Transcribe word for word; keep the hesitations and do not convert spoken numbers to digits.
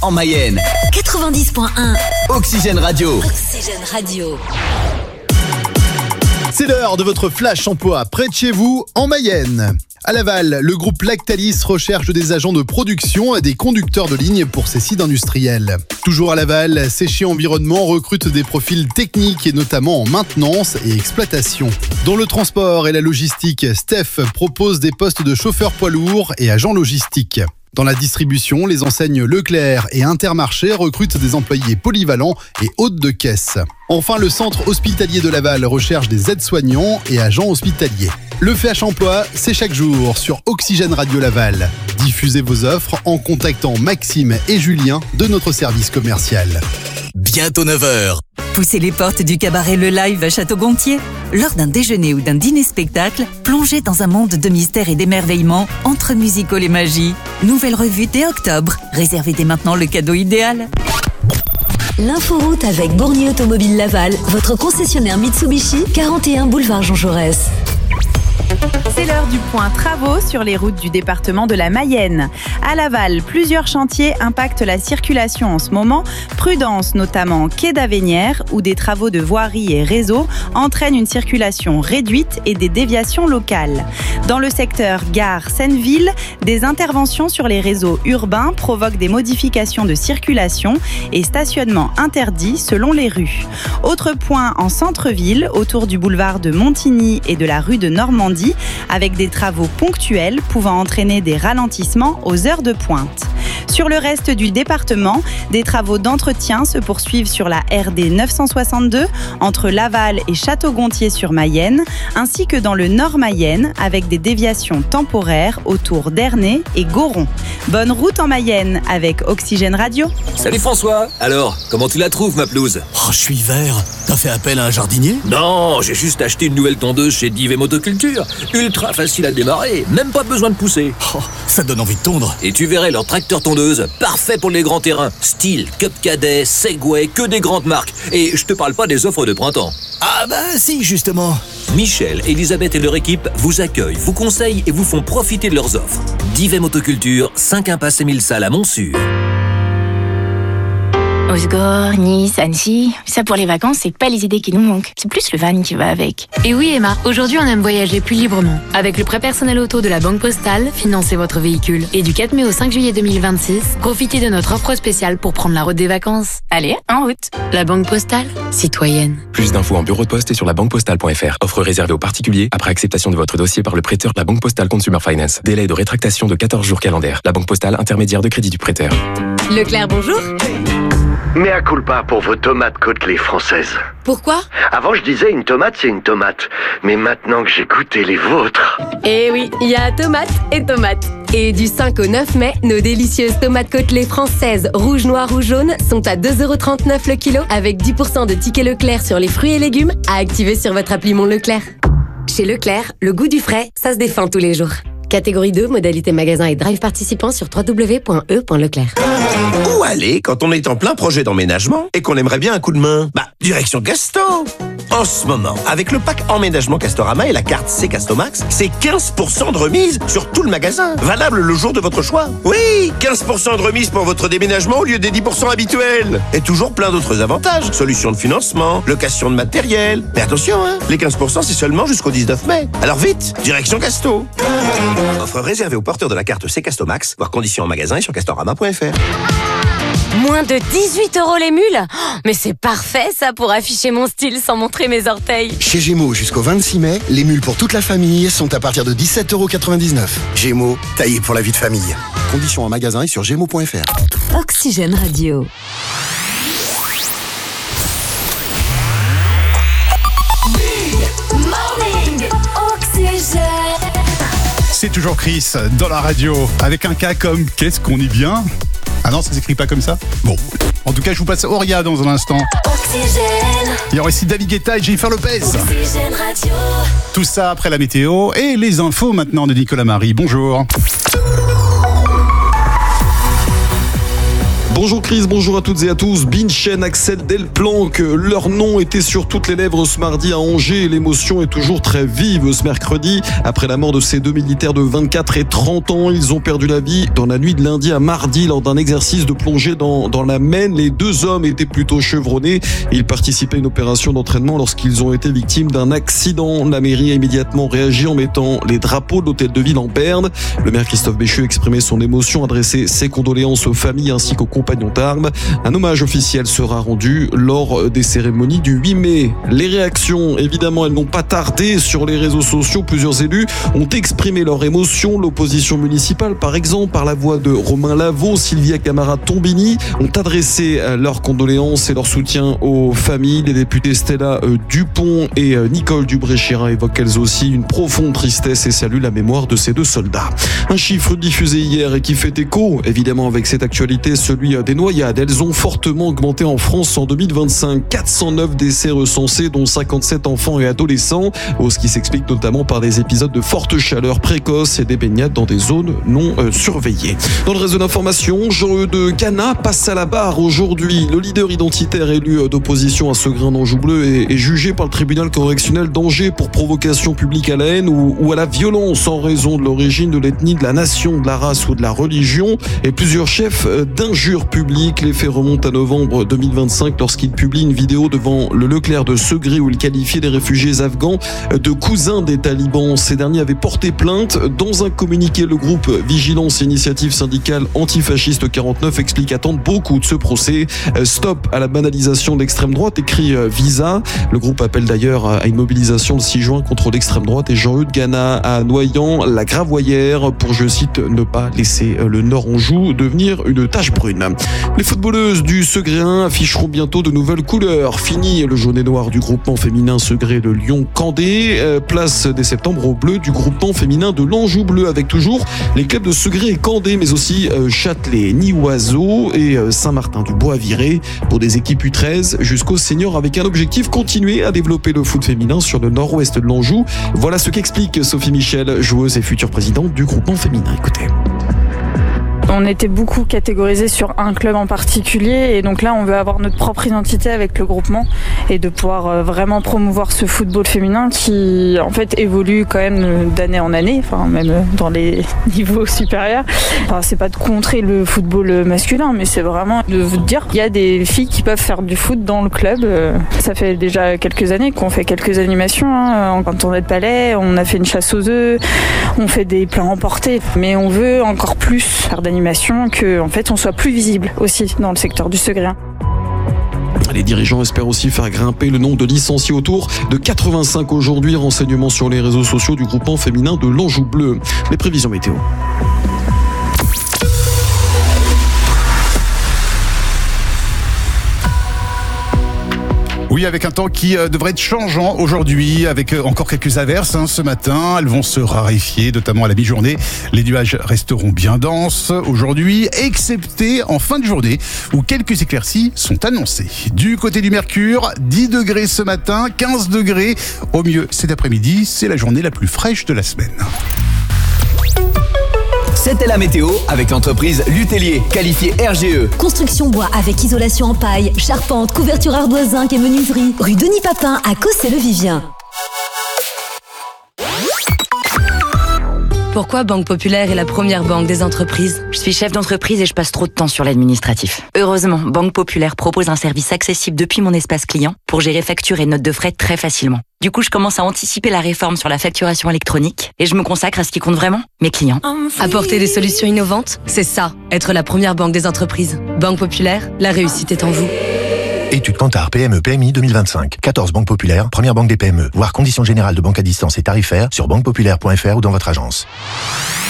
en Mayenne. quatre-vingt-dix point un. Oxygène Radio. Oxygène Radio. C'est l'heure de votre flash emploi près de chez vous, en Mayenne. À Laval, le groupe Lactalis recherche des agents de production et des conducteurs de ligne pour ses sites industriels. Toujours à Laval, Séché Environnement recrute des profils techniques et notamment en maintenance et exploitation. Dans le transport et la logistique, Steph propose des postes de chauffeur poids lourd et agent logistique. Dans la distribution, les enseignes Leclerc et Intermarché recrutent des employés polyvalents et hôtes de caisse. Enfin, le centre hospitalier de Laval recherche des aides-soignants et agents hospitaliers. Le Flash Emploi, c'est chaque jour sur Oxygène Radio Laval. Diffusez vos offres en contactant Maxime et Julien de notre service commercial. Bientôt neuf heures. Poussez les portes du cabaret Le Live à Château-Gontier. Lors d'un déjeuner ou d'un dîner-spectacle, plongez dans un monde de mystère et d'émerveillement entre musical et magie. Nouvelle revue dès octobre. Réservez dès maintenant le cadeau idéal. L'inforoute avec Bournier Automobile Laval, votre concessionnaire Mitsubishi, quarante et un boulevard Jean Jaurès. C'est l'heure du point travaux sur les routes du département de la Mayenne. À Laval, plusieurs chantiers impactent la circulation en ce moment. Prudence, notamment quai d'Avénière, où des travaux de voirie et réseau entraînent une circulation réduite et des déviations locales. Dans le secteur Gare-Senneville, des interventions sur les réseaux urbains provoquent des modifications de circulation et stationnement interdit selon les rues. Autre point en centre-ville, autour du boulevard de Montigny et de la rue de Normandie, avec des travaux ponctuels pouvant entraîner des ralentissements aux heures de pointe. Sur le reste du département, des travaux d'entretien se poursuivent sur la R D neuf cent soixante-deux entre Laval et Château-Gontier-sur-Mayenne, ainsi que dans le Nord Mayenne avec des déviations temporaires autour d'Ernée et Goron. Bonne route en Mayenne avec Oxygène Radio. Salut François. Alors, comment tu la trouves ma pelouse? Oh, je suis vert. T'as fait appel à un jardinier? Non, j'ai juste acheté une nouvelle tondeuse chez Div et Motoculture. Ultra facile à démarrer, même pas besoin de pousser. Oh, ça donne envie de tondre. Et tu verrais leur tracteur tondeuse, parfait pour les grands terrains. Style, Cup Cadet, Segway, que des grandes marques. Et je te parle pas des offres de printemps. Ah bah si, justement. Michel, Elisabeth et leur équipe vous accueillent, vous conseillent et vous font profiter de leurs offres. Div et Motoculture, cinq impasse Émile Salle à Montsûr. Osgore, Nice, Annecy, ça pour les vacances, c'est pas les idées qui nous manquent. C'est plus le van qui va avec. Et oui Emma, aujourd'hui on aime voyager plus librement. Avec le prêt personnel auto de la Banque Postale, financez votre véhicule. Et du quatre mai au cinq juillet deux mille vingt-six, profitez de notre offre spéciale pour prendre la route des vacances. Allez, en route. La Banque Postale, citoyenne. Plus d'infos en bureau de poste et sur la banque postale point f r. Offre réservée aux particuliers après acceptation de votre dossier par le prêteur. La Banque Postale Consumer Finance. Délai de rétractation de quatorze jours calendaires. La Banque Postale, intermédiaire de crédit du prêteur. Leclerc, bonjour. Mea culpa pour vos tomates côtelées françaises. Pourquoi? Avant, je disais une tomate, c'est une tomate. Mais maintenant que j'ai goûté les vôtres... Eh oui, il y a tomates et tomates. Et du cinq au neuf mai, nos délicieuses tomates côtelées françaises, rouge, noir ou jaune, sont à deux euros trente-neuf le kilo, avec dix pour cent de tickets Leclerc sur les fruits et légumes à activer sur votre appli Mon Leclerc. Chez Leclerc, le goût du frais, ça se défend tous les jours. Catégorie deux, modalité magasin et drive participant sur w w w point e point leclerc. Où aller quand on est en plein projet d'emménagement et qu'on aimerait bien un coup de main? Bah, direction Casto. En ce moment, avec le pack emménagement Castorama et la carte C Castomax, c'est quinze pour cent de remise sur tout le magasin. Valable le jour de votre choix. Oui, quinze pour cent de remise pour votre déménagement au lieu des dix pour cent habituels. Et toujours plein d'autres avantages. Solutions de financement, location de matériel. Mais attention, hein, les quinze pour cent c'est seulement jusqu'au dix-neuf mai. Alors vite, direction Casto. Offre réservée aux porteurs de la carte C Castomax, voir conditions en magasin et sur castorama point f r. Moins de dix-huit euros les mules? Oh, mais c'est parfait ça pour afficher mon style sans montrer mes orteils. Chez Gémeaux, jusqu'au vingt-six mai, les mules pour toute la famille sont à partir de dix-sept euros quatre-vingt-dix-neuf. Gémeaux, taillé pour la vie de famille. Conditions en magasin et sur gémeaux point f r. Oxygène Radio. C'est toujours Chris dans la radio avec un cas comme qu'est-ce qu'on est bien. Ah non, ça s'écrit pas comme ça. Bon, en tout cas, je vous passe Auria dans un instant. Oxygène. Il y aura ici David Guetta et Jennifer Lopez. Oxygène Radio. Tout ça après la météo et les infos maintenant de Nicolas Marie. Bonjour. Bonjour Chris, bonjour à toutes et à tous. Binchen, Axel Delplanque, leur nom était sur toutes les lèvres ce mardi à Angers et l'émotion est toujours très vive ce mercredi. Après la mort de ces deux militaires de vingt-quatre et trente ans, ils ont perdu la vie dans la nuit de lundi à mardi lors d'un exercice de plongée dans, dans la Maine. Les deux hommes étaient plutôt chevronnés. Ils participaient à une opération d'entraînement lorsqu'ils ont été victimes d'un accident. La mairie a immédiatement réagi en mettant les drapeaux de l'hôtel de ville en berne. Le maire Christophe Béchu exprimait son émotion, adressait ses condoléances aux familles ainsi qu'aux compagnons d'armes. Un hommage officiel sera rendu lors des cérémonies du huit mai. Les réactions, évidemment, elles n'ont pas tardé sur les réseaux sociaux. Plusieurs élus ont exprimé leur émotion. L'opposition municipale, par exemple, par la voix de Romain Lavaux, Sylvia Camara-Tombini, ont adressé leurs condoléances et leur soutien aux familles. Les députés Stella Dupont et Nicole Dubré-Chirat évoquent elles aussi une profonde tristesse et saluent la mémoire de ces deux soldats. Un chiffre diffusé hier et qui fait écho, évidemment, avec cette actualité, celui des noyades. Elles ont fortement augmenté en France en deux mille vingt-cinq. quatre cent neuf décès recensés, dont cinquante-sept enfants et adolescents. Ce qui s'explique notamment par des épisodes de forte chaleur précoce et des baignades dans des zones non euh, surveillées. Dans le reste de l'information, Jean-Eudes Gana passe à la barre aujourd'hui. Le leader identitaire élu d'opposition à Segrun d'Anjou Bleu est, est jugé par le tribunal correctionnel d'Angers pour provocation publique à la haine ou, ou à la violence en raison de l'origine, de l'ethnie, de la nation, de la race ou de la religion. Et plusieurs chefs d'injures publiques. Les faits remontent à novembre deux mille vingt-cinq lorsqu'il publie une vidéo devant le Leclerc de Segré où il qualifiait les réfugiés afghans de cousins des talibans. Ces derniers avaient porté plainte. Dans un communiqué, le groupe Vigilance Initiative Syndicale Antifasciste quarante-neuf explique attendre beaucoup de ce procès. Stop à la banalisation de l'extrême droite, écrit Visa. Le groupe appelle d'ailleurs à une mobilisation le six juin contre l'extrême droite et Jean-Eudes Gana à Noyant la Gravoyère pour, je cite, ne pas laisser le Nord Anjou devenir une tache brune. Les footballeuses du Segréen afficheront bientôt de nouvelles couleurs. Fini le jaune et noir du groupement féminin Segré de Lyon-Candé. Euh, place dès septembre au bleu du groupement féminin de l'Anjou Bleu avec toujours les clubs de Segré et Candé, mais aussi euh, Châtelet, Nivoiseau et euh, Saint-Martin-du-Bois-Viré pour des équipes U treize jusqu'aux seniors avec un objectif, continuer à développer le foot féminin sur le nord-ouest de l'Anjou. Voilà ce qu'explique Sophie Michel, joueuse et future présidente du groupement féminin. Écoutez. On était beaucoup catégorisés sur un club en particulier et donc là on veut avoir notre propre identité avec le groupement et de pouvoir vraiment promouvoir ce football féminin qui en fait évolue quand même d'année en année, enfin même dans les niveaux supérieurs. Enfin, c'est pas de contrer le football masculin mais c'est vraiment de vous dire qu'il y a des filles qui peuvent faire du foot dans le club. Ça fait déjà quelques années qu'on fait quelques animations, hein. En tournée de palais, on a fait une chasse aux œufs, on fait des plats emportés mais on veut encore plus faire d'animation, que en fait on soit plus visible aussi dans le secteur du Segréen. Les dirigeants espèrent aussi faire grimper le nombre de licenciés autour de quatre-vingt-cinq aujourd'hui. Renseignements sur les réseaux sociaux du groupement féminin de l'Anjou Bleu. Les prévisions météo. Oui, avec un temps qui euh, devrait être changeant aujourd'hui, avec euh, encore quelques averses hein, ce matin. Elles vont se raréfier, notamment à la mi-journée. Les nuages resteront bien denses aujourd'hui, excepté en fin de journée, où quelques éclaircies sont annoncées. Du côté du Mercure, dix degrés ce matin, quinze degrés au mieux cet après-midi. C'est la journée la plus fraîche de la semaine. C'était la météo avec l'entreprise Lutellier, qualifiée R G E. Construction bois avec isolation en paille, charpente, couverture ardoise zinc et menuiserie. Rue Denis Papin à Cossé-le-Vivien. Pourquoi Banque Populaire est la première banque des entreprises? Je suis chef d'entreprise et je passe trop de temps sur l'administratif. Heureusement, Banque Populaire propose un service accessible depuis mon espace client pour gérer factures et notes de frais très facilement. Du coup, je commence à anticiper la réforme sur la facturation électronique et je me consacre à ce qui compte vraiment, mes clients. Apporter des solutions innovantes, c'est ça, être la première banque des entreprises. Banque Populaire, la réussite est en vous. Étude Kantar P M E P M I deux mille vingt-cinq. quatorze banques populaires, première banque des P M E. Voir conditions générales de banque à distance et tarifaires sur banque populaire point f r ou dans votre agence.